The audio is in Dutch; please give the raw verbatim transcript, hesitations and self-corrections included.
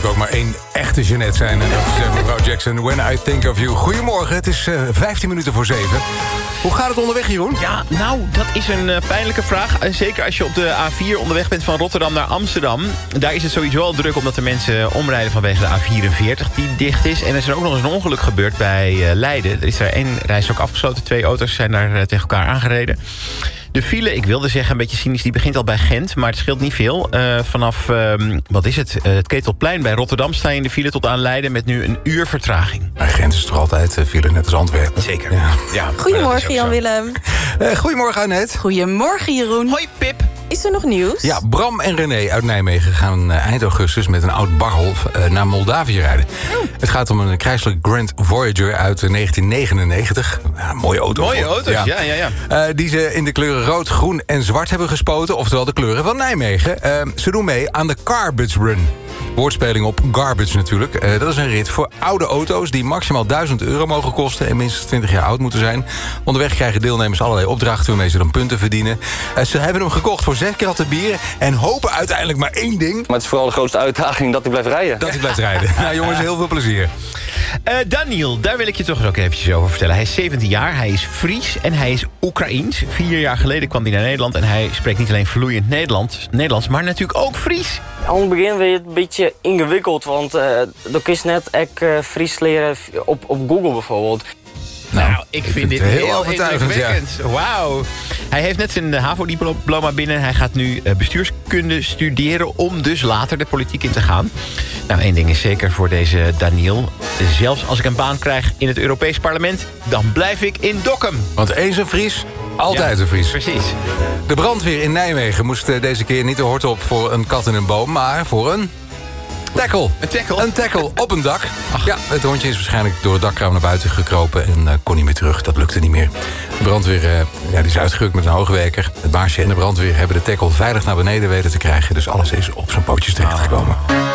natuurlijk ook maar één echte Jeanette zijn. En dat is uh, mevrouw Jackson, When I Think of You. Goedemorgen, het is uh, vijftien minuten voor zeven. Hoe gaat het onderweg, Jeroen? Ja, nou, dat is een uh, pijnlijke vraag. Uh, zeker als je op de A vier onderweg bent van Rotterdam naar Amsterdam. Daar is het sowieso al druk omdat de mensen omrijden vanwege de A vierenveertig die dicht is. En er is er ook nog eens een ongeluk gebeurd bij uh, Leiden. Er is daar één rijstrook afgesloten. Twee auto's zijn daar uh, tegen elkaar aangereden. De file, ik wilde zeggen, een beetje cynisch, die begint al bij Gent. Maar het scheelt niet veel. Uh, vanaf, uh, wat is het, uh, het Ketelplein bij Rotterdam sta je in de file tot aan Leiden met nu een uur vertraging. Bij Gent is toch altijd uh, file, net als Antwerpen. Zeker. Ja. Ja, Goedemorgen, Jan-Willem. Uh, goedemorgen, Annette. Goedemorgen, Jeroen. Hoi, Pip. Is er nog nieuws? Ja, Bram en René uit Nijmegen gaan uh, eind augustus met een oud barrel uh, naar Moldavië rijden. Oh. Het gaat om een Chrysler Grand Voyager uit uh, negentien negenennegentig. Ja, mooie auto. Mooie voor. auto's, ja, ja, ja. ja. Uh, die ze in de kleuren rood, groen en zwart hebben gespoten. Oftewel de kleuren van Nijmegen. Uh, ze doen mee aan de Garbage Run. Woordspeling op garbage natuurlijk. Uh, dat is een rit voor oude auto's die maximaal duizend euro mogen kosten en minstens twintig jaar oud moeten zijn. Onderweg krijgen deelnemers allerlei opdrachten waarmee ze dan punten verdienen. Uh, ze hebben hem gekocht voor zes kratten bier en hopen uiteindelijk maar één ding. Maar het is vooral de grootste uitdaging dat ik blijf rijden. Dat hij blijft rijden. Nou jongens, heel veel plezier. Uh, Daniel, daar wil ik je toch ook eventjes over vertellen. Hij is zeventien jaar, hij is Fries en hij is Oekraïens. Vier jaar geleden kwam hij naar Nederland en hij spreekt niet alleen vloeiend Nederlands, Nederlands maar natuurlijk ook Fries. Aan het begin werd het een beetje ingewikkeld, want uh, dan kun je net echt uh, Fries leren op, op Google bijvoorbeeld. Nou, nou ik, ik vind, vind dit heel, heel indrukwekkend. Ja. Wauw. Hij heeft net zijn HAVO-diploma binnen. Hij gaat nu bestuurskunde studeren om dus later de politiek in te gaan. Nou, één ding is zeker voor deze Daniel. Zelfs als ik een baan krijg in het Europees Parlement, dan blijf ik in Dokkum. Want eens een Fries, altijd ja, een Fries. Precies. De brandweer in Nijmegen moest deze keer niet de hort op voor een kat in een boom, maar voor een tackle. Een tackle? Een tackle op een dak. Ach. Ja, het hondje is waarschijnlijk door het dakraam naar buiten gekropen en uh, kon niet meer terug. Dat lukte niet meer. De brandweer uh, ja, die is uitgerukt met een hoogwerker. Het baasje en de brandweer hebben de tackle veilig naar beneden weten te krijgen. Dus alles is op zijn pootjes terechtgekomen.